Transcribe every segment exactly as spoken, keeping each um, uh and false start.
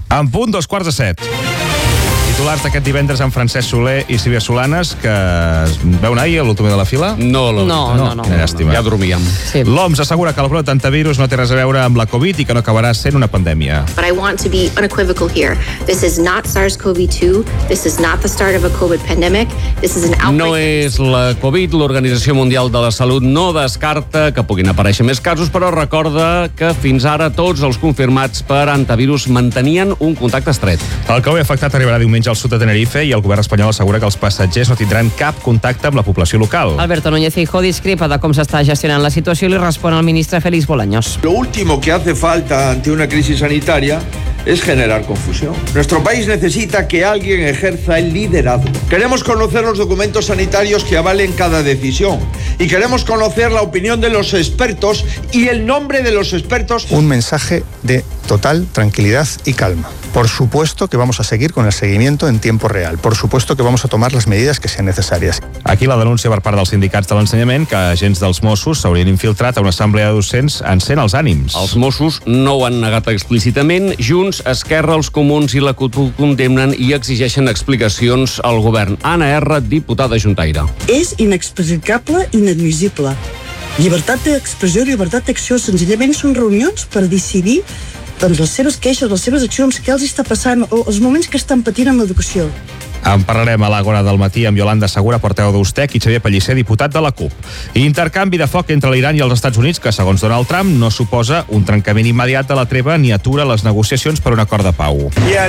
En punt, dos quarts de set. Titulars d'aquest divendres amb Francesc Soler i Sílvia Solanes, que veu anar ahir a l'últim de la fila? No, no, no, no, no, no, no. Ja dormíem. Sí. L'O M S assegura que el brot d'antivirus no té res a veure amb la Covid i que no acabarà sent una pandèmia. But I want to be unequivocal here. This is not SARS-C o V two. This is not the start of a COVID pandemic. This is an outbreak. No és la Covid. L'Organització Mundial de la Salut no descarta que puguin aparèixer més casos, però recorda que fins ara tots els confirmats per antivirus mantenien un contacte estret. El Covid afectat arribarà diumenge al sud de Tenerife i el govern espanyol assegura que els passatgers no tindran cap contacte amb la població local. Alberto Núñez Feijóo discrepa de com s'està gestionant la situació i li respon al ministre Félix Bolaños. Lo último que hace falta ante una crisis sanitaria es generar confusión. Nuestro país necesita que alguien ejerza el liderazgo. Queremos conocer los documentos sanitarios que avalen cada decisión y queremos conocer la opinión de los expertos y el nombre de los expertos. Un mensaje de total tranquilidad y calma. Por supuesto que vamos a seguir con el seguimiento en tiempo real. Por supuesto que vamos a tomar las medidas que sean necesarias. Aquí la denúncia per part dels sindicats de l'ensenyament que agents dels Mossos s'haurien infiltrat a una assemblea de docents encén els ànims. Els Mossos no ho han negat explícitament. Junts, Esquerra, els Comuns i la C U T ho condemnen i exigeixen explicacions al govern. Anna R, diputada juntaire. És inexplicable i inadmissible. Llibertat d'expressió i llibertat d'acció senzillament són reunions per decidir doncs, les seves queixes, les seves accions, què els està passant, els moments que estan patint amb l'educació. En parlarem a l'Àgora del matí amb Yolanda Segura, portaveu d'Ustec, i Xavier Pellicer, diputat de la C U P. Intercanvi de foc entre l'Iran i els Estats Units que, segons Donald Trump, no suposa un trencament immediat de la treva ni atura les negociacions per un acord de pau.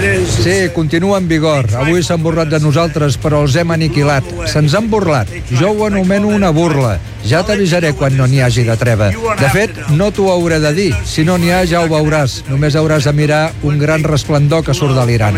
Sí, continua en vigor. Avui s'han burlat de nosaltres, però els hem aniquilat. Se'ns han burlat. Jo ho anomeno una burla. Ja t'avisaré quan no n'hi hagi de treva. De fet, no t'ho hauré de dir. Si no n'hi ha, ja ho veuràs. Només hauràs de mirar un gran resplendor que surt de l'Iran.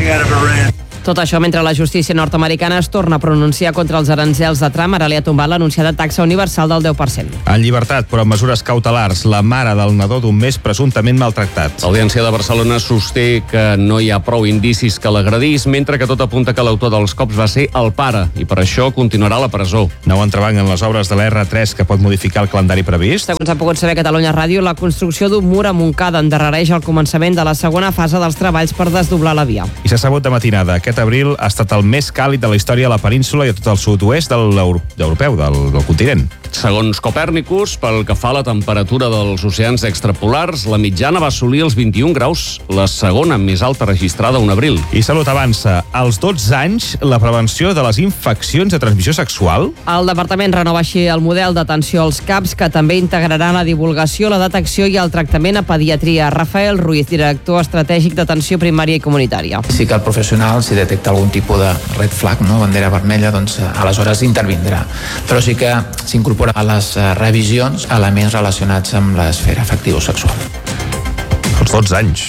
Tot això mentre la justícia nord-americana es torna a pronunciar contra els aranzels de Trump. Ara li ha tombat l'anunciada taxa universal del deu per cent. En llibertat, però amb mesures cautelars, la mare del nadó d'un mes presumptament maltractat. L'Audiència de Barcelona sosté que no hi ha prou indicis que l'agredís, mentre que tot apunta que l'autor dels cops va ser el pare, i per això continuarà a la presó. Nou entrebanc en les obres de la erre tres que pot modificar el calendari previst. Segons ha pogut saber Catalunya Ràdio, la construcció d'un mur a Montcada endarrereix el començament de la segona fase dels treballs per desdoblar la via. I s'ha sabut de matinada. Aquest abril ha estat el més càlid de la història de la península i de tot el sud-oest de l'europeu, del, del continent. Segons Copèrnicus, pel que fa a la temperatura dels oceans extrapolars, la mitjana va assolir els vint-i-un graus, la segona més alta registrada un abril. I Salut avança. Als dotze anys, la prevenció de les infeccions de transmissió sexual? El departament renova així el model d'atenció als CAPs, que també integrarà la divulgació, la detecció i el tractament a pediatria. Rafael Ruiz, director estratègic d'atenció primària i comunitària. Sí que el professional, si detecta algun tipus de red flag, no? bandera vermella, doncs aleshores intervindrà. Però sí que s'incorpora a les revisions elements relacionats amb l'esfera afectivo-sexual. Als dotze anys.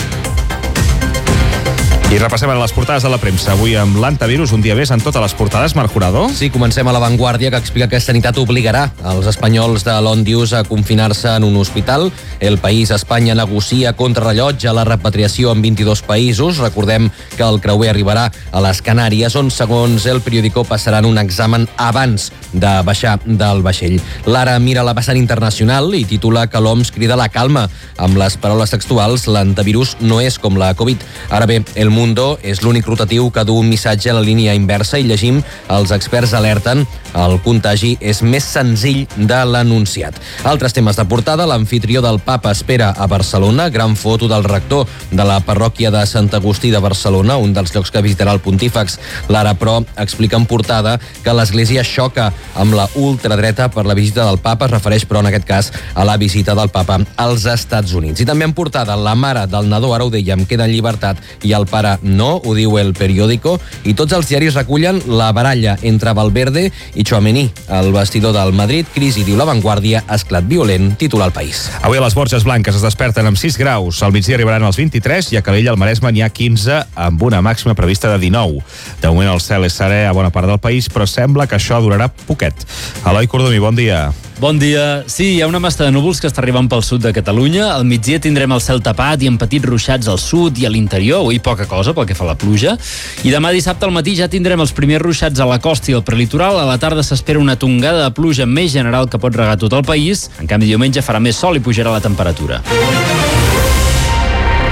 I repassem a les portades de la premsa. Avui amb l'antivirus, un dia més en totes les portades. Marc Jurado. Sí, comencem a La Vanguardia, que explica que Sanitat obligarà els espanyols de l'Ondius a confinar-se en un hospital. El País, Espanya negocia contrarellotge la repatriació en vint-i-dos països. Recordem que el creuer arribarà a les Canàries, on, segons el periòdico, passaran un examen abans de baixar del vaixell. L'Ara mira la vessant internacional i titula que l'O M S crida la calma. Amb les paraules textuals, l'antivirus no és com la Covid. Ara bé, el Mundo és l'únic rotatiu que du un missatge a la línia inversa i llegim, els experts alerten, el contagi és més senzill de l'anunciat. Altres temes de portada, l'amfitrió del Papa espera a Barcelona, gran foto del rector de la parròquia de Sant Agustí de Barcelona, un dels llocs que visitarà el pontífex. L'Ara, però, explica en portada que l'Església xoca amb la ultradreta per la visita del Papa, es refereix, però, en aquest cas, a la visita del Papa als Estats Units. I també en portada, la mare del nadó, ara ho dèiem, queda en llibertat, i el pare no, ho diu el periòdico, i tots els diaris recullen la baralla entre Valverde i Tchouaméni. El vestidor del Madrid, crisi, diu La Vanguardia, esclat violent, titula El País. Avui a les Borges Blanques es desperten amb sis graus, al migdia arribaran als vint-i-tres i a Calella, al Maresme, n'hi ha quinze, amb una màxima prevista de dinou. De moment el cel és serè a bona part del país, però sembla que això durarà poquet. Eloi Cordomí, bon dia. Bon dia. Sí, hi ha una massa de núvols que està arribant pel sud de Catalunya. Al migdia tindrem el cel tapat i amb petits ruixats al sud i a l'interior, avui poca cosa pel que fa a la pluja. I demà dissabte al matí ja tindrem els primers ruixats a la costa i al prelitoral. A la tarda s'espera una tongada de pluja més general que pot regar tot el país. En canvi, diumenge farà més sol i pujarà la temperatura.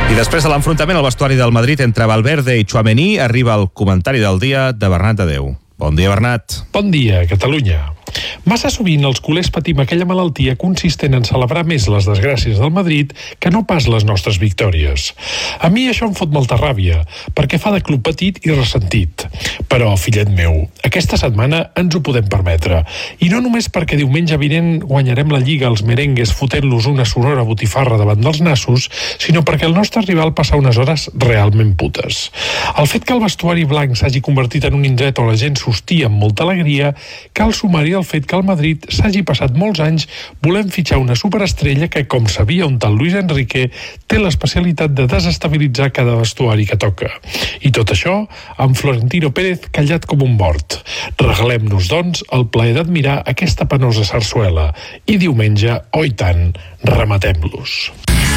I després de l'enfrontament al vestuari del Madrid entre Valverde i Tchouaméni, arriba el comentari del dia de Bernat Adeu. Bon dia, Bernat. Bon dia, Catalunya. Massa sovint els culers patim aquella malaltia consistent en celebrar més les desgràcies del Madrid que no pas les nostres victòries. A mi això em fot molta ràbia, perquè fa de club petit i ressentit. Però, fillet meu, aquesta setmana ens ho podem permetre. I no només perquè diumenge vinent guanyarem la Lliga als merengues fotent-los una sonora botifarra davant dels nassos, sinó perquè el nostre rival passa unes hores realment putes. El fet que el vestuari blanc s'hagi convertit en un indret on la gent s'hostia amb molta alegria, cal sumar-hi el fet que el Madrid s'hagi passat molts anys volent fitxar una superestrella que, com sabia un tal Luis Enrique, té l'especialitat de desestabilitzar cada vestuari que toca. I tot això amb Florentino Pérez callat com un mort. Regalem-nos, doncs, el plaer d'admirar aquesta penosa sarsuela. I diumenge, oi tant, rematem-los.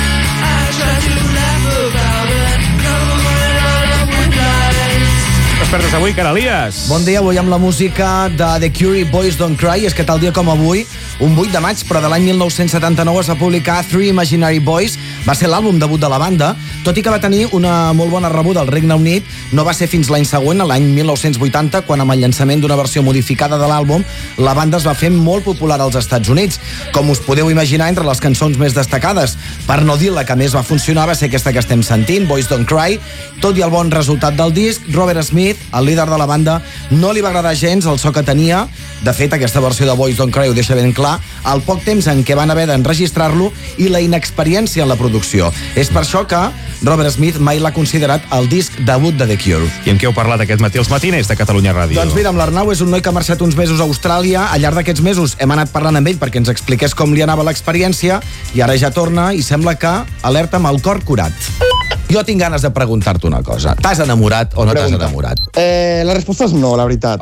Despertes avui, Caralies. Bon dia, avui amb la música de The Cure i Boys Don't Cry. És que tal dia com avui, un vuit de maig, però de l'any mil nou-cents setanta-nou es va publicar Three Imaginary Boys. Va ser l'àlbum debut de la banda, tot i que va tenir una molt bona rebuda al Regne Unit. No va ser fins l'any següent, l'any mil nou-cents vuitanta, quan amb el llançament d'una versió modificada de l'àlbum, la banda es va fer molt popular als Estats Units. Com us podeu imaginar, entre les cançons més destacades, per no dir la que més va funcionar, va ser aquesta que estem sentint, Boys Don't Cry. Tot i el bon resultat del disc, Robert Smith, el líder de la banda, no li va agradar gens el so que tenia. De fet, aquesta versió de Boys Don't Cry ho deixa ben clar, el poc temps en què van haver d'enregistrar-lo i la inexperiència en la producció. És per això que Robert Smith mai l'ha considerat el disc debut de The Cure. I amb què heu parlat aquest matí els matiners de Catalunya Ràdio? Doncs mira, amb l'Arnau, és un noi que ha marxat uns mesos a Austràlia. Al llarg d'aquests mesos hem anat parlant amb ell perquè ens expliqués com li anava l'experiència i ara ja torna i sembla que alerta amb el cor curat. Jo tinc ganes de preguntar-te una cosa. T'has enamorat o no t'has enamorat? Eh, la resposta és no, la veritat.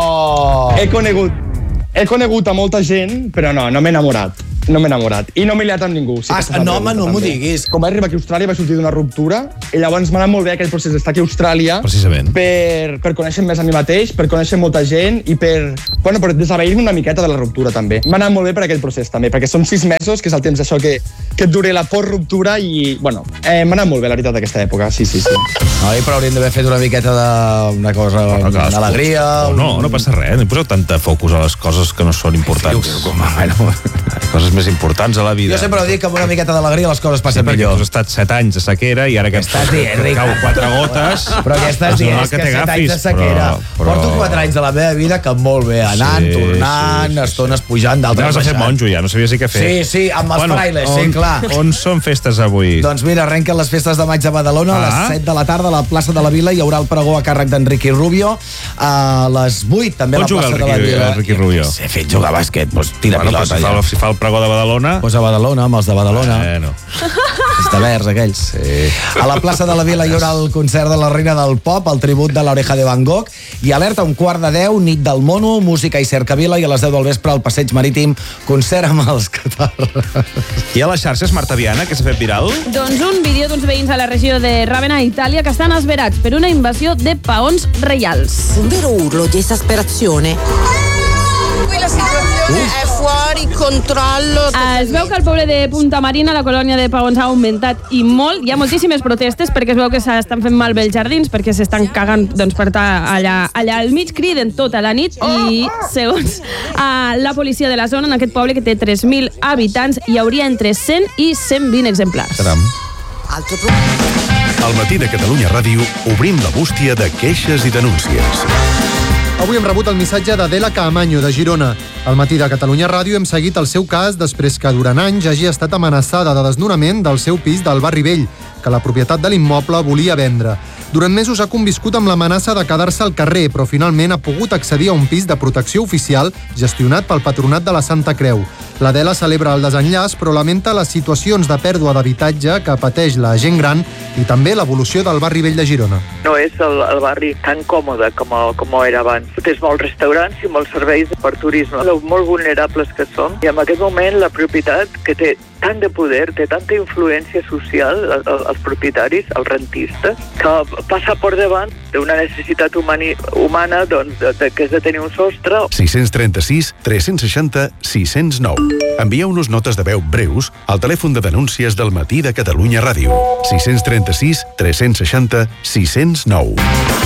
Oh! He conegut, he conegut a molta gent, però no, no m'he enamorat. No m'he enamorat. I no m'he liat amb ningú. Sí ah, no, home, no m'ho diguis. Quan vaig arribar aquí a Austràlia vaig sortir d'una ruptura i llavors m'ha anat molt bé aquell procés d'estar aquí a Austràlia. Precisament. Per, per conèixer més a mi mateix, per conèixer molta gent i per, bueno, per desaveir-me una miqueta de la ruptura també. M'ha anat molt bé per aquell procés també, perquè són sis mesos, que és el temps d'això que, que et dure la post-ruptura i, bueno, eh, m'ha anat molt bé la veritat aquesta època, sí, sí, sí. Ai, però hauríem d'haver fet una miqueta d'una cosa, no, d'alegria... Un... No, no passa res, no hi poseu tanta focus a les coses que no són importants. Com, bueno, coses més importants a la vida. Jo sempre ho dic que amb una miqueta d'alegria les coses passen sí, millor. Has estat set anys de sequera i ara que estàs dient, cau quatre gotes... Però què estàs dient? És que, que set anys de sequera. Però, però... Porto quatre anys de la meva vida que molt bé, anant, sí, tornant, sí, sí, estones pujant d'altres baixant. Anaves a fer monjo ja, no sabies què fer. Sí, sí, amb els bueno, frailes, on, sí, clar. On són festes avui? Doncs mira, arrenquen les festes de maig a Badalona, ah. a les set de la tarda a la plaça de la Vila hi haurà el pregó a càrrec d'Enriqui Rubio. A les vuit també a la plaça de la Vila. On juga Enriqui Rubio? S'ha fet jugar a bàsquet, doncs tira bueno, pilota. Pues si, fa, si fa el pregó de Badalona... Pues a Badalona, amb els de Badalona. Bueno. Els de verds, aquells. Sí. A la plaça de la Vila hi haurà el concert de la Reina del Pop, el tribut de l'Oreja de Van Gogh, i alerta un quart de deu, nit del mono, música i cercavila, i a les deu del vespre al Passeig Marítim, concert amb els catarres. I a les xarxes, Marta Viana, que s'ha fet viral? Doncs un vídeo d'uns veïns a la regió de Ravenna, Itàlia, que estan esverats per una invasió de paons reials. Un vero urlo di esasperazione. Qui la situazione è fuori controllo. Es veu que el poble de Punta Marina, la colònia de paons, ha augmentat i molt. Hi ha moltíssimes protestes perquè es veu que s'estan fent malbé els jardins, perquè s'estan cagant doncs, per estar allà, allà al mig, criden tota la nit i, segons uh, la policia de la zona, en aquest poble que té tres mil habitants, hi hauria entre cent i cent vint exemplars. Caram. Al matí de Catalunya Ràdio obrim la bústia de queixes i denúncies. Avui hem rebut el missatge d'Adela Caamaño, de Girona. Al matí de Catalunya Ràdio hem seguit el seu cas després que durant anys hagi estat amenaçada de desnonament del seu pis del Barri Vell, que la propietat de l'immoble volia vendre. Durant mesos ha conviscut amb l'amenaça de quedar-se al carrer, però finalment ha pogut accedir a un pis de protecció oficial gestionat pel Patronat de la Santa Creu. L'Adela celebra el desenllaç, però lamenta les situacions de pèrdua d'habitatge que pateix la gent gran i també l'evolució del Barri Vell de Girona. No és el, el barri tan còmode com, com era abans. Tens molts restaurants i molts serveis per turisme, molt vulnerables que són. I en aquest moment la propietat, que té tant de poder, té tanta influència social, els propietaris, els rentistes, que passa per davant d'una necessitat humani, humana doncs, de, de, que és de tenir un sostre. sis cents trenta-sis tres cents seixanta sis cents nou. Envieu-nos notes de veu breus al telèfon de denúncies del Matí de Catalunya Ràdio. sis tres sis, tres sis zero, sis zero nou.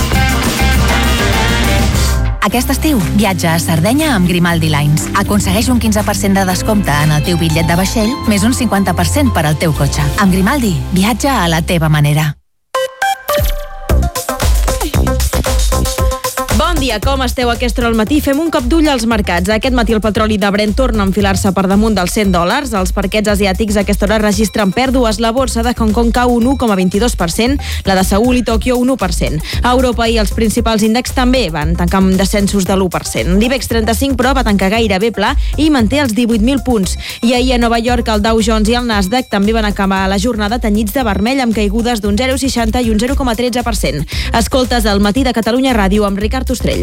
Aquest estiu, viatja a Sardenya amb Grimaldi Lines. Aconsegueix un quinze per cent de descompte en el teu bitllet de vaixell, més un cinquanta per cent per al teu cotxe. Amb Grimaldi, viatja a la teva manera. Bon dia, com esteu? Aquesta hora al matí fem un cop d'ull als mercats. Aquest matí el petroli de Brent torna a enfilar-se per damunt dels cent dòlars. Els parquets asiàtics a aquesta hora registren pèrdues. La borsa de Hong Kong cau un u coma vint-i-dos per cent, la de Seül i Tòquio un u per cent. A Europa i els principals índexs també van tancar amb descensos de l'u per cent. L'IBEX trenta-cinc, però, va tancar gairebé pla i manté els divuit mil punts. I ahir a Nova York el Dow Jones i el Nasdaq també van acabar la jornada tenyits de vermell amb caigudes d'un zero coma seixanta i un zero coma tretze per cent. Escoltes el Matí de Catalunya Ràdio amb Ricard Ostrell.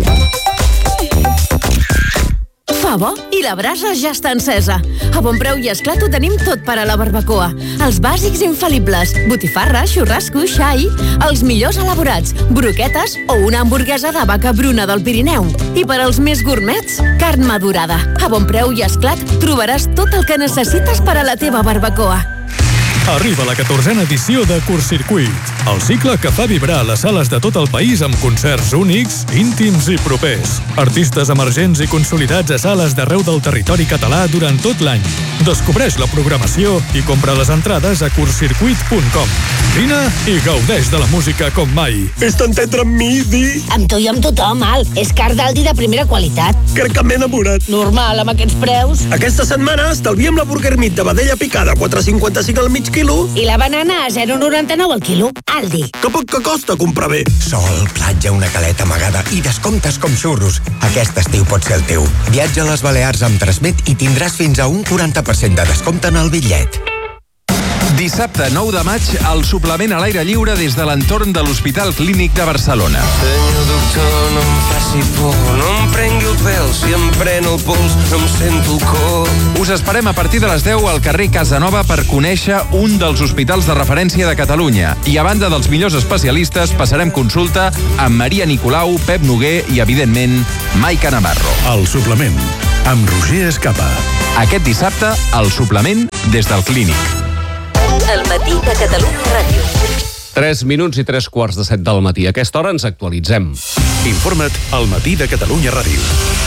Fa bo i la brasa ja està encesa. A Bon Preu i Esclat ho tenim tot per a la barbacoa. Els bàsics infal·libles, botifarra, xurrasco, xai, els millors elaborats, broquetes o una hamburguesa de vaca bruna del Pirineu. I per als més gourmets, carn madurada. A Bon Preu i Esclat trobaràs tot el que necessites per a la teva barbacoa. Arriba la catorzena edició de Curtcircuit, el cicle que fa vibrar les sales de tot el país amb concerts únics, íntims i propers. Artistes emergents i consolidats a sales d'arreu del territori català durant tot l'any. Descobreix la programació i compra les entrades a curtcircuit punt com. Vine i gaudeix de la música com mai. Fes-te entendre amb mi, Di. Amb tu i amb tothom, Al. És car d'Aldi de primera qualitat. Crec que m'he enamorat. Normal, amb aquests preus. Aquesta setmana estalviem la Burger Meat de vedella picada, quatre coma cinquanta-cinc al mig quilo. I la banana a zero coma noranta-nou al quilo. Aldi. Que poc que costa comprar bé. Sol, platja, una caleta amagada i descomptes com xurros. Aquest estiu pot ser el teu. Viatja a les Balears amb Transmet i tindràs fins a un quaranta per cent de descompte en el bitllet. Dissabte nou de maig, el suplement a l'aire lliure des de l'entorn de l'Hospital Clínic de Barcelona. Senyor doctor, no em faci por, no em prengui el pèl, si em pren el pols no em sento el cor. Us esperem a partir de les deu al carrer Casanova per conèixer un dels hospitals de referència de Catalunya. I a banda dels millors especialistes, passarem consulta amb Maria Nicolau, Pep Noguer i, evidentment, Maica Navarro. El suplement, amb Roger Escapa. Aquest dissabte, el suplement des del Clínic. El Matí de Catalunya Ràdio. tres minuts i tres quarts de set del matí. A aquesta hora ens actualitzem. Informa't al Matí de Catalunya Ràdio.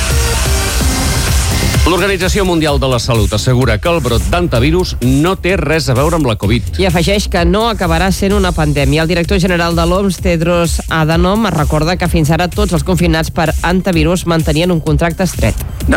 L'Organització Mundial de la Salut assegura que el brot d'antivirus no té res a veure amb la Covid. I afegeix que no acabarà sent una pandèmia. El director general de l'O M S, Tedros Adhanom, recorda que fins ara tots els confinats per antivirus mantenien un contracte estret.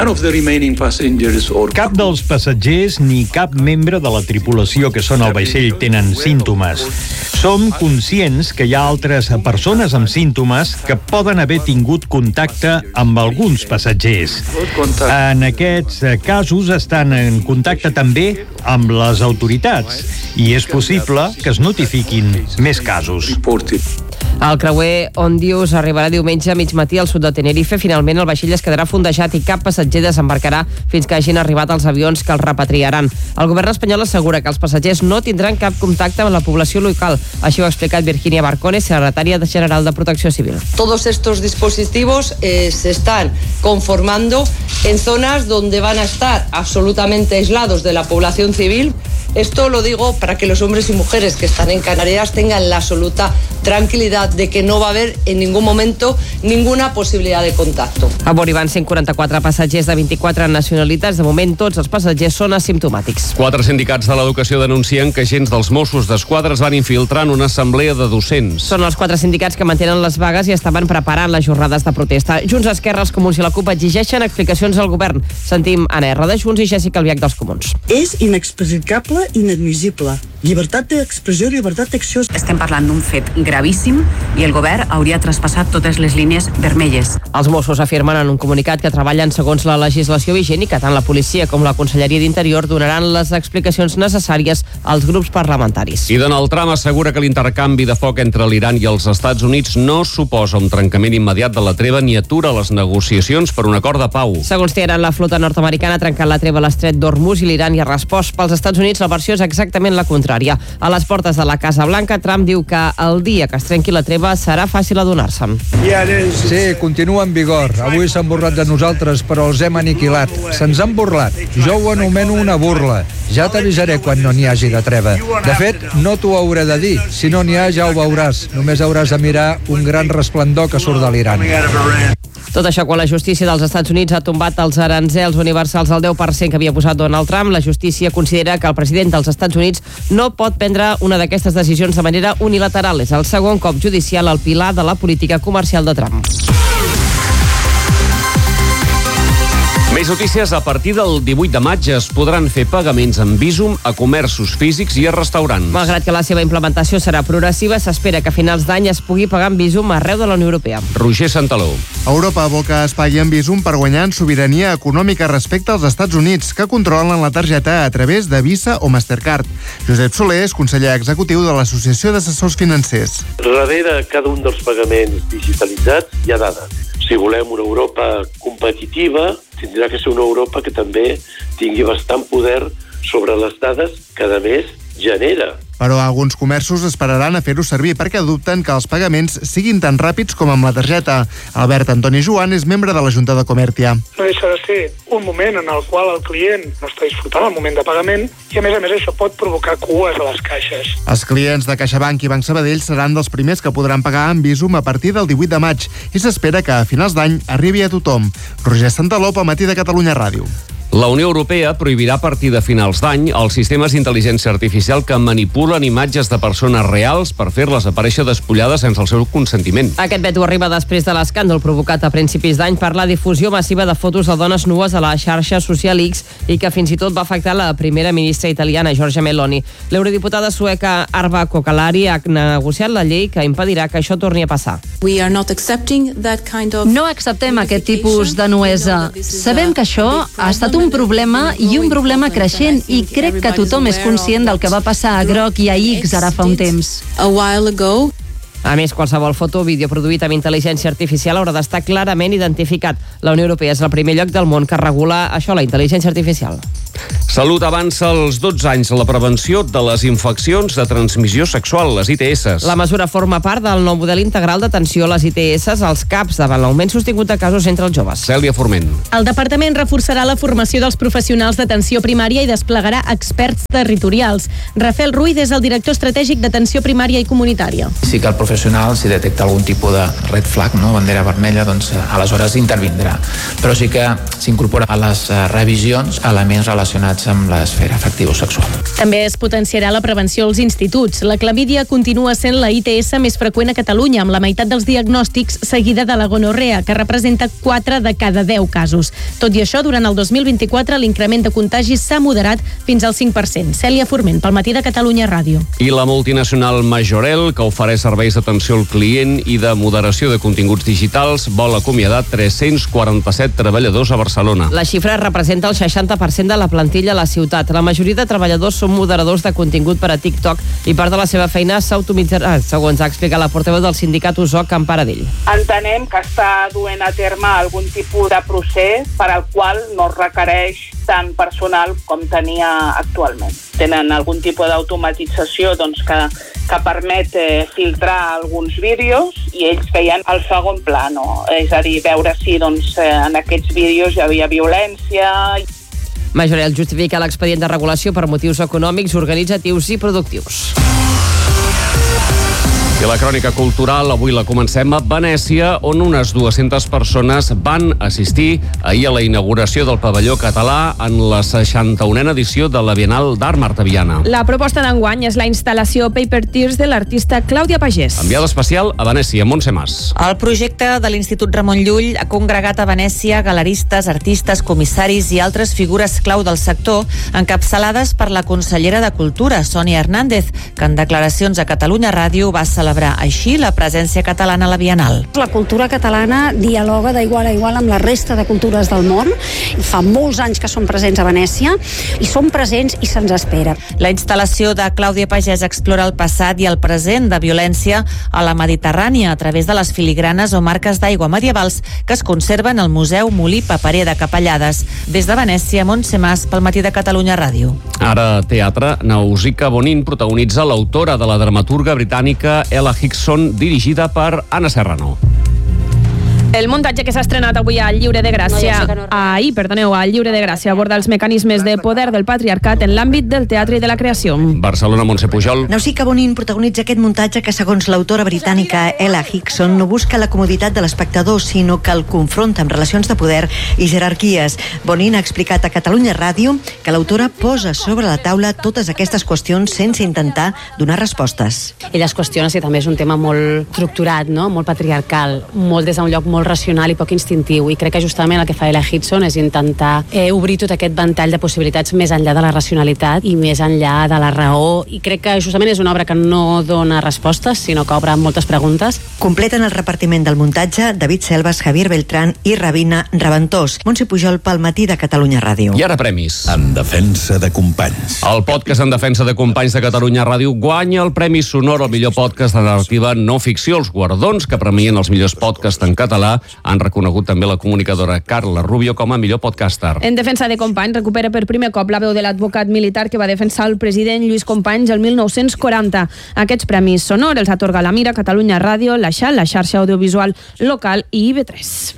Cap dels passatgers ni cap membre de la tripulació que són al vaixell tenen símptomes. Som conscients que hi ha altres persones amb símptomes que poden haver tingut contacte amb alguns passatgers. En aquests casos estan en contacte també amb les autoritats i és possible que es notifiquin més casos. El creuer Ondius arribarà diumenge a mig matí al sud de Tenerife. Finalment el vaixell es quedarà fondejat i cap passatger desembarcarà fins que hagin arribat els avions que el repatriaran. El govern espanyol assegura que els passatgers no tindran cap contacte amb la població local. Així ho ha explicat Virginia Barcone, secretària general de Protecció Civil. Todos estos dispositivos eh, se están conformando en zonas donde van a estar absolutamente aislados de la población civil. Esto lo digo para que los hombres y mujeres que están en Canarias tengan la absoluta tranquilidad de que no va a haver en ningún momento ninguna posibilidad de contacto. A bord hi van cent quaranta-quatre passatgers de vint-i-quatre nacionalitats. De moment, tots els passatgers són asimptomàtics. Quatre sindicats de l'educació denuncien que agents dels Mossos d'Esquadra es van infiltrar en una assemblea de docents. Són els quatre sindicats que mantenen les vagues i estaven preparant les jornades de protesta. Junts, Esquerra, els Comuns i la CUP exigeixen explicacions al govern. Sentim Anna R. de Junts i Jessica Albiach dels Comuns. És inexplicable, inadmissible. Llibertat d'expressió i llibertat d'acció. Estem parlant d'un fet gravíssim i el govern hauria traspassat totes les línies vermelles. Els Mossos afirmen en un comunicat que treballen segons la legislació vigent i que tant la policia com la Conselleria d'Interior donaran les explicacions necessàries als grups parlamentaris. I Donald Trump assegura que l'intercanvi de foc entre l'Iran i els Estats Units no suposa un trencament immediat de la treva ni atura les negociacions per un acord de pau. Segons Teheran, la flota nord-americana ha trencat la treva a l'estret d'Hormuz i l'Iran hi ha respost. Pels Estats Units la versió és exactament la contrària. contrària. A les portes de la Casa Blanca, Trump diu que el dia que es trenqui la treva serà fàcil adonar-se'n. Sí, continua en vigor. Avui s'han burlat de nosaltres, però els hem aniquilat. Se'ns han burlat. Jo ho anomeno una burla. Ja t'avisaré quan no n'hi hagi de treva. De fet, no t'ho hauré de dir. Si no n'hi ha, ja ho veuràs. Només hauràs de mirar un gran resplendor que surt de l'Iran. Tot això quan la justícia dels Estats Units ha tombat els aranzels universals al deu per cent que havia posat Donald Trump. La justícia considera que el president dels Estats Units no pot prendre una d'aquestes decisions de manera unilateral. És el segon cop judicial al pilar de la política comercial de Trump. Més notícies. A partir del divuit de maig es podran fer pagaments en Bizum a comerços físics i a restaurants. Malgrat que la seva implementació serà progressiva, s'espera que a finals d'any es pugui pagar en Bizum arreu de la Unió Europea. Roger Santaló. Europa vol que es pagui en Bizum per guanyar en sobirania econòmica respecte als Estats Units, que controlen la targeta a través de Visa o Mastercard. Josep Soler és conseller executiu de l'Associació d'Assessors Financers. Darrere cada un dels pagaments digitalitzats hi ha dades. Si volem una Europa competitiva, tindrà que ser una Europa que també tingui bastant poder sobre les dades que, a més, genera. Però alguns comerços esperaran a fer-ho servir perquè dubten que els pagaments siguin tan ràpids com amb la targeta. Albert Antoni Joan és membre de la Junta de Comertia. No deixa de ser un moment en el qual el client no està disfrutant el moment de pagament i, a més a més, això pot provocar cues a les caixes. Els clients de CaixaBank i Banc Sabadell seran dels primers que podran pagar amb Bizum a partir del divuit de maig i s'espera que a finals d'any arribi a tothom. Roger Santaló, al Matí de Catalunya Ràdio. La Unió Europea prohibirà a partir de finals d'any els sistemes d'intel·ligència artificial que manipulen imatges de persones reals per fer-les aparèixer despullades sense el seu consentiment. Aquest veto arriba després de l'escàndol provocat a principis d'any per la difusió massiva de fotos de dones nues a la xarxa social X i que fins i tot va afectar la primera ministra italiana, Giorgia Meloni. L'eurodiputada sueca Arva Kokalari ha negociat la llei que impedirà que això torni a passar. No acceptem aquest tipus de nuesa. Sabem que això ha estat un un problema i un problema creixent i crec que tothom és conscient del que va passar a Groc i a X ara fa un temps. A més, qualsevol foto o vídeo produït amb intel·ligència artificial haurà d'estar clarament identificat. La Unió Europea és el primer lloc del món que regula això, la intel·ligència artificial. Salut avança als dotze anys la prevenció de les infeccions de transmissió sexual, les I T S. La mesura forma part del nou model integral d'atenció a les I T S als C A Ps davant l'augment sostingut de casos entre els joves. Cèlia Forment. El departament reforçarà la formació dels professionals d'atenció primària i desplegarà experts territorials. Rafael Ruiz és el director estratègic d'atenció primària i comunitària. Sí que el professional, si detecta algun tipus de red flag, no, bandera vermella, doncs aleshores intervindrà. Però sí que s'incorpora a les revisions elements relacionats amb l'esfera afectivo-sexual. També es potenciarà la prevenció als instituts. La clamídia continua sent la I T S més freqüent a Catalunya, amb la meitat dels diagnòstics, seguida de la gonorrea, que representa quatre de cada deu casos. Tot i això, durant el dos mil vint-i-quatre, l'increment de contagis s'ha moderat fins al cinc per cent. Cèlia Forment, pel Matí de Catalunya Ràdio. I la multinacional Majorel, que ofereix serveis d'atenció al client i de moderació de continguts digitals, vol acomiadar tres-cents quaranta-set treballadors a Barcelona. La xifra representa el seixanta per cent de la plantilla a la ciutat. La majoria de treballadors són moderadors de contingut per a TikTok i part de la seva feina s'automitzarà, segons ha explicat la portaveu del sindicat U S O C, en Paradell. Entenem que està duent a terme algun tipus de procés per al qual no requereix tant personal com tenia actualment. Tenen algun tipus d'automatització doncs, que, que permet eh, filtrar alguns vídeos i ells feien el segon pla, no? És a dir, veure si doncs, eh, en aquests vídeos hi havia violència. Majorel justifica l'expedient de regulació per motius econòmics, organitzatius i productius. I la crònica cultural avui la comencem a Venècia, on unes dues-centes persones van assistir ahir a la inauguració del pavelló català en la seixanta-unena edició de la Bienal d'Art Marta Viana. La proposta d'enguany és la instal·lació Paper Tears de l'artista Clàudia Pagès. Enviada especial a Venècia, Montse Mas. El projecte de l'Institut Ramon Llull ha congregat a Venècia galeristes, artistes, comissaris i altres figures clau del sector, encapçalades per la consellera de Cultura, Sònia Hernández, que en declaracions a Catalunya Ràdio va celebrar celebrar així la presència catalana a la Bienal. La cultura catalana dialoga d'igual a igual amb la resta de cultures del món. Fa molts anys que som presents a Venècia i som presents i se'ns espera. La instal·lació de Clàudia Pagès explora el passat i el present de violència a la Mediterrània a través de les filigranes o marques d'aigua medievals que es conserven al Museu Molí Paperer de Capellades. Des de Venècia, Montse Mas, pel Matí de Catalunya Ràdio. Ara, teatre, Nausicaa Bonin protagonitza l'autora de la dramaturga britànica Ella Hickson, dirigida per Anna Serrano. El muntatge que s'ha estrenat avui al Lliure de Gràcia, ahir, perdoneu, al Lliure de Gràcia, aborda els mecanismes de poder del patriarcat en l'àmbit del teatre i de la creació. Barcelona, Montse Pujol. Nausicaa Bonin protagonitza aquest muntatge que, segons l'autora britànica Ella Hickson, no busca la comoditat de l'espectador, sinó que el confronta amb relacions de poder i jerarquies. Bonin ha explicat a Catalunya Ràdio que l'autora posa sobre la taula totes aquestes qüestions sense intentar donar respostes. Ella es qüestiona si també és un tema molt estructurat, no? Molt patriarcal, molt des d'un lloc molt racional i poc instintiu, i crec que justament el que fa Ella Hickson és intentar eh, obrir tot aquest ventall de possibilitats més enllà de la racionalitat i més enllà de la raó, i crec que justament és una obra que no dona respostes, sinó que obre moltes preguntes. Completen el repartiment del muntatge David Selvas, Javier Beltrán i Rabina Raventós. Montse Pujol pel Matí de Catalunya Ràdio. I ara premis. En defensa de companys. El podcast En defensa de companys de Catalunya Ràdio guanya el Premi Sonor al millor podcast de narrativa no ficció. Els guardons que premien els millors podcasts en català han reconegut també la comunicadora Carla Rubio com a millor podcaster. En defensa de Companys recupera per primer cop la veu de l'advocat militar que va defensar el president Lluís Companys el mil nou-cents quaranta. Aquests premis sonor els atorga la Mira, Catalunya Ràdio, la X A L, la xarxa audiovisual local i I V tres.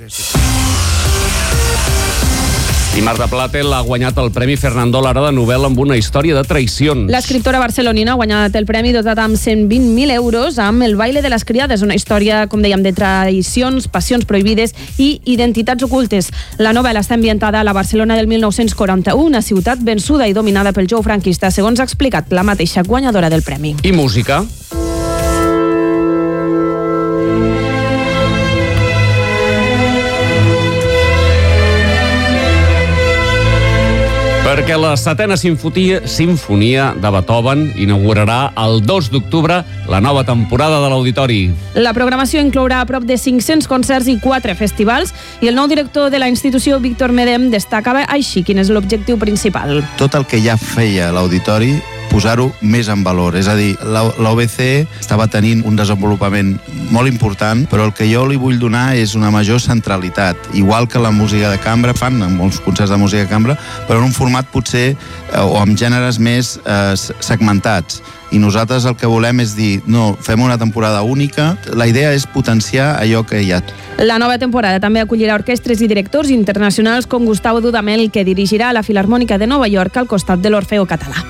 I Marta Platel ha guanyat el Premi Fernando Lara de novel·la amb una història de traïcions. L'escriptora barcelonina ha guanyat el premi dotat amb cent vint mil euros amb El baile de les criades, una història, com dèiem, de traïcions, passions prohibides i identitats ocultes. La novel·la està ambientada a la Barcelona del mil nou-cents quaranta-u, una ciutat vençuda i dominada pel jou franquista, segons ha explicat la mateixa guanyadora del premi. I música? Perquè la setena sinfonia, sinfonia de Beethoven inaugurarà el dos d'octubre la nova temporada de l'Auditori. La programació inclourà a prop de cinc-cents concerts i quatre festivals, i el nou director de la institució, Víctor Medem, destacava així quin és l'objectiu principal. Tot el que ja feia l'Auditori, posar-ho més en valor. És a dir, l'O B C estava tenint un desenvolupament molt important, però el que jo li vull donar és una major centralitat. Igual que la música de cambra, fan molts concerts de música de cambra, però en un format potser, eh, o amb gèneres més eh, segmentats. I nosaltres el que volem és dir, no, fem una temporada única. La idea és potenciar allò que hi ha. La nova temporada també acollirà orquestres i directors internacionals com Gustavo Dudamel, que dirigirà la Filharmònica de Nova York al costat de l'Orfeo Català.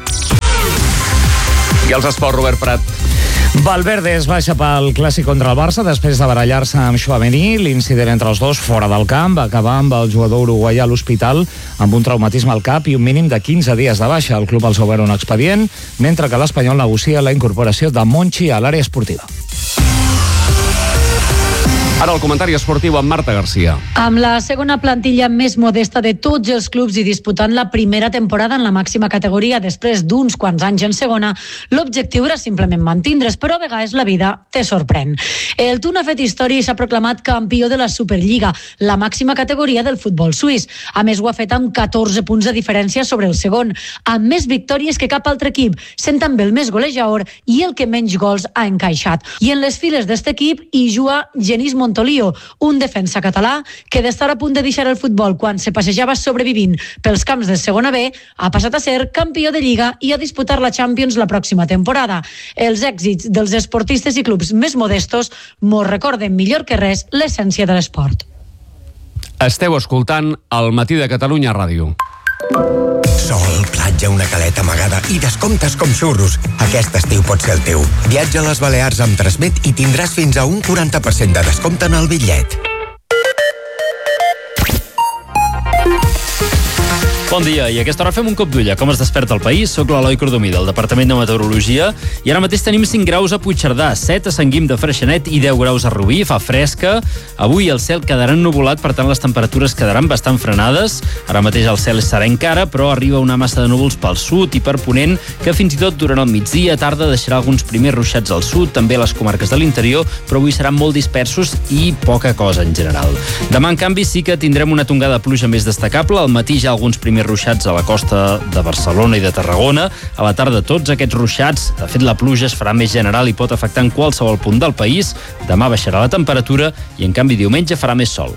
I els esports, Robert Prat. Valverde es baixa pel clàssic contra el Barça després de barallar-se amb Tchouaméni. L'incident entre els dos fora del camp va acabar amb el jugador uruguaià a l'hospital amb un traumatisme al cap i un mínim de quinze dies de baixa. El club els ha obert un expedient, mentre que l'Espanyol negocia la incorporació de Monchi a l'àrea esportiva. Ara el comentari esportiu amb Marta Garcia. Amb la segona plantilla més modesta de tots els clubs i disputant la primera temporada en la màxima categoria després d'uns quants anys en segona, l'objectiu era simplement mantindre's, però a vegades la vida te sorprèn. El Tun ha fet història i s'ha proclamat campió de la Superliga, la màxima categoria del futbol suís. A més, ho ha fet amb catorze punts de diferència sobre el segon, amb més victòries que cap altre equip, sent també el més golejador i el que menys gols ha encaixat. I en les files d'este equip hi juga Genís Montolio, un defensa català que d'estar a punt de deixar el futbol quan se passejava sobrevivint pels camps de segona B, ha passat a ser campió de Lliga i a disputar la Champions la pròxima temporada. Els èxits dels esportistes i clubs més modestos mos recorden millor que res l'essència de l'esport. Esteu escoltant El Matí de Catalunya Ràdio. Sol, platja, una caleta amagada i descomptes com xurros. Aquest estiu pot ser el teu. Viatja a les Balears amb Transmet i tindràs fins a un quaranta per cent de descompte en el bitllet. Bon dia, i a aquesta hora fem un cop d'ull a com es desperta el país. Soc l'Eloi Cordomí, del Departament de Meteorologia, i ara mateix tenim cinc graus a Puigcerdà, set a Sant Guim de Freixenet i deu graus a Rubí. Fa fresca. Avui el cel quedarà ennuvolat, per tant les temperatures quedaran bastant frenades. Ara mateix el cel serà encara, però arriba una massa de núvols pel sud i per ponent que fins i tot durant el migdia tarda deixarà alguns primers ruixats al sud, també a les comarques de l'interior, però avui seran molt dispersos i poca cosa en general. Demà, en canvi, sí que tindrem una tongada de pluja més destacable. Al matí ja alguns primers ruixats a la costa de Barcelona i de Tarragona. A la tarda tots aquests ruixats. De fet, la pluja es farà més general i pot afectar en qualsevol punt del país. Demà baixarà la temperatura i, en canvi, diumenge farà més sol.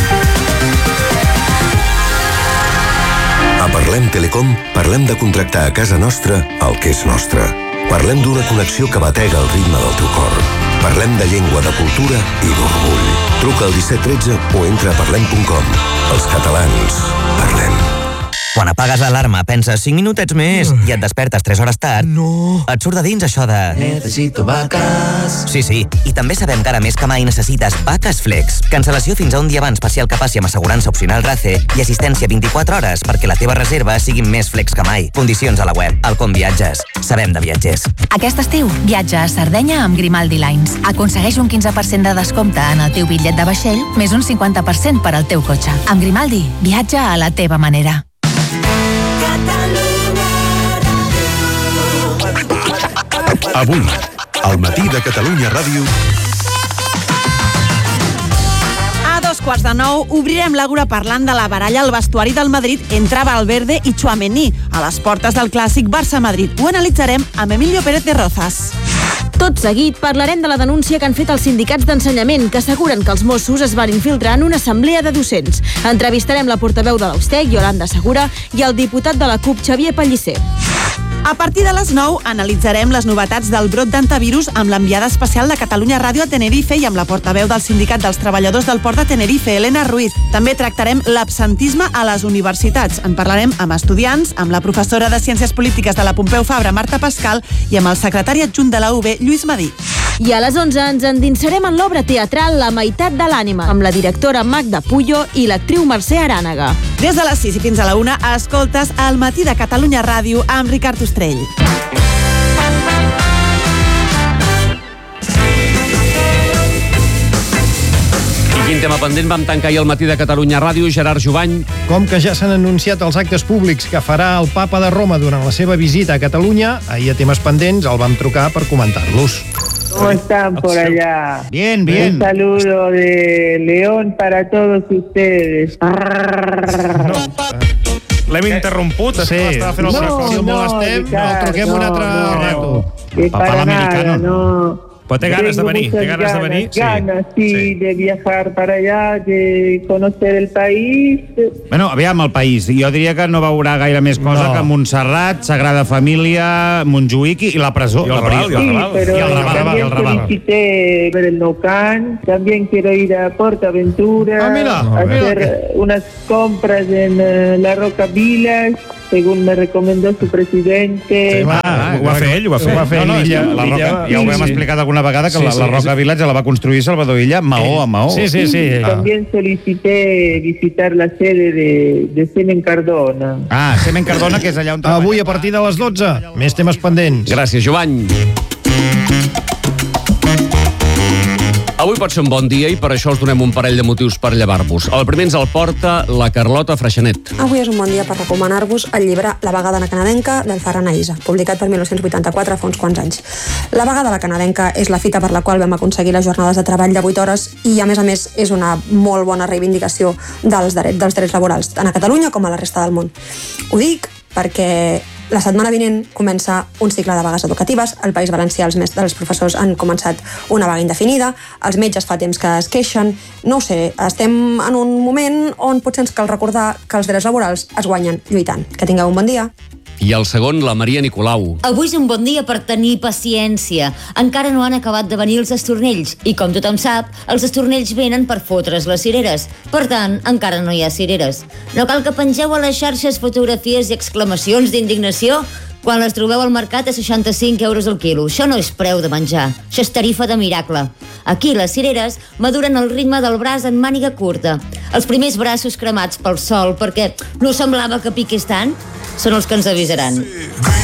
A Parlem Telecom parlem de contractar a casa nostra el que és nostre. Parlem d'una connexió que batega el ritme del teu cor. Parlem de llengua, de cultura i d'orgull. Truca al disset tretze o entra a parlem punt com. Els catalans parlem. Quan apagues l'alarma, penses cinc minutets més i et despertes tres hores tard. No! Et surt de dins això de... Necessito vaques. Sí, sí. I també sabem que ara més que mai necessites vaques Flex. Cancel·lació fins a un dia abans per si el capaci amb assegurança opcional RACE i assistència vint-i-quatre hores perquè la teva reserva sigui més flex que mai. Condicions a la web. Alcom Viatges. Sabem de viatgers. Aquest estiu, viatja a Sardenya amb Grimaldi Lines. Aconsegueix un quinze per cent de descompte en el teu bitllet de vaixell, més un cinquanta per cent per al teu cotxe. Amb Grimaldi, viatja a la teva manera. Avui, al matí de Catalunya Ràdio... A dos quarts de nou obrirem l'àgora parlant de la baralla al vestuari del Madrid entre Valverde i Tchouaméni a les portes del clàssic Barça-Madrid. Ho analitzarem amb Emilio Pérez de Rozas. Tot seguit parlarem de la denúncia que han fet els sindicats d'ensenyament, que asseguren que els Mossos es van infiltrar en una assemblea de docents. Entrevistarem la portaveu de l'Austec, Yolanda Segura, i el diputat de la CUP, Xavier Pellicer. A partir de les nou analitzarem les novetats del brot d'antivirus amb l'enviada especial de Catalunya Ràdio a Tenerife i amb la portaveu del Sindicat dels Treballadors del Port de Tenerife, Elena Ruiz. També tractarem l'absentisme a les universitats. En parlarem amb estudiants, amb la professora de Ciències Polítiques de la Pompeu Fabra, Marta Pascal, i amb el secretari adjunt de la U B, Lluís Madí. I a les onze ens endinsarem en l'obra teatral La meitat de l'ànima, amb la directora Magda Puyo i l'actriu Mercè Arànega. Des de les sis i fins a la una, escoltes El matí de Catalunya Ràdio amb Ricard Ostrell. Quin tema pendent vam tancar ahir al matí de Catalunya Ràdio, Gerard Jovany. Com que ja s'han anunciat els actes públics que farà el papa de Roma durant la seva visita a Catalunya, ahir a temes pendents el vam trucar per comentar-los. ¿Cómo están por allá? Bien, bien. Un saludo de León para todos ustedes. No. L'hem interromput, sí. Estava fent el no, no, molt estem, no, truquem no, un altre no, rato. Que para nada, no. Però té ganes de venir, té ganes de venir. Ganas, sí, sí, de viajar para allá, de conocer el país. Bueno, aviam, el país. Jo diria que no veurà gaire més cosa no. que Montserrat, Sagrada Família, Montjuïc i la presó. I el Raval. Sí, pero y el Raval, también solicité ver el Nou-Camp, también quiero ir a PortAventura, ah, mira, a hacer mira. unas compras en uh, la Roca Village, según me recomendó su presidente. Sí, ah, ho va fer ell, ho va fer. Ho va fer no, no, Illa, la Roca, ja ho vam sí. explicar alguna vegada, que sí, la, la Roca sí. Village la va construir Salvador Illa maó a maó. Sí, sí, sí. sí. También solicité visitar la sede de, de Semen Cardona. Ah, Semen Cardona, que és allà on... Avui a partir de les dotze, més temes pendents. Gràcies, Jovany. Avui pot ser un bon dia i per això us donem un parell de motius per llevar-vos. El primer ens el porta la Carlota Freixenet. Avui és un bon dia per recomanar-vos el llibre La vegada la canadenca del Ferran Aïssa, publicat per mil nou-cents vuitanta-quatre fa uns quants anys. La vegada la canadenca és la fita per la qual vam aconseguir les jornades de treball de vuit hores i, a més a més, és una molt bona reivindicació dels drets, dels drets laborals, tant a Catalunya com a la resta del món. Ho dic perquè la setmana vinent comença un cicle de vagues educatives. Al País Valencià els, els professors han començat una vaga indefinida, els metges fa temps que es queixen. No ho sé, estem en un moment on potser ens cal recordar que els drets laborals es guanyen lluitant. Que tingueu un bon dia. I el segon, la Maria Nicolau. Avui és un bon dia per tenir paciència. Encara no han acabat de venir els estornells. I com tothom sap, els estornells venen per fotre's les cireres. Per tant, encara no hi ha cireres. No cal que pengeu a les xarxes fotografies i exclamacions d'indignació. Quan les trobeu al mercat a seixanta-cinc euros el quilo. Això no és preu de menjar, això és tarifa de miracle. Aquí les cireres maduren al ritme del braç en màniga curta. Els primers braços cremats pel sol perquè no semblava que piqués tant són els que ens avisaran.